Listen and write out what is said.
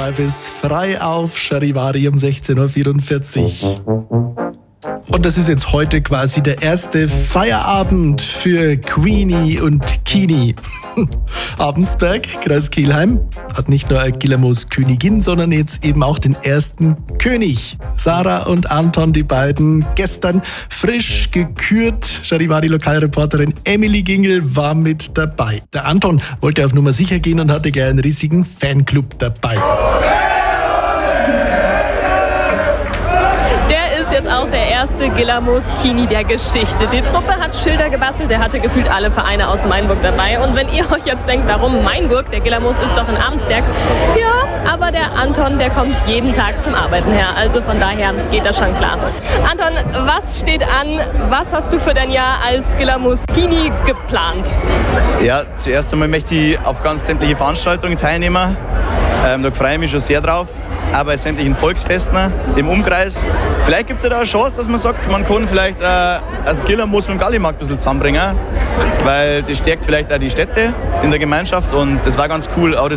bis frei auf Charivari um 16.44 Uhr. Und das ist jetzt heute quasi der erste Feierabend für Queenie und Kini. Abensberg, Kreis Kelheim, hat nicht nur eine Gillermoos Königin, sondern jetzt eben auch den ersten König. Sarah und Anton, die beiden, gestern frisch gekürt. Charivari-Lokalreporterin Emily Gingel war mit dabei. Der Anton wollte auf Nummer sicher gehen und hatte gleich einen riesigen Fanclub dabei. Jetzt auch der erste Gillermoos Kini der Geschichte. Die Truppe hat Schilder gebastelt, der hatte gefühlt alle Vereine aus Mainburg dabei. Und wenn ihr euch jetzt denkt, warum Mainburg, der Gillermoos ist doch in Abensberg. Ja, aber der Anton, der kommt jeden Tag zum Arbeiten her. Also von daher geht das schon klar. Anton, was steht an? Was hast du für dein Jahr als Gillermoos Kini geplant? Ja, zuerst einmal möchte ich auf ganz sämtliche Veranstaltungen teilnehmen. Da freue ich mich schon sehr drauf. Auch bei sämtlichen Volksfesten im Umkreis. Vielleicht gibt es ja da eine Chance, dass man sagt, man kann vielleicht Gillermoos mit dem Gallimarkt ein bisschen zusammenbringen, weil das stärkt vielleicht auch die Städte in der Gemeinschaft und das war ganz cool, auch das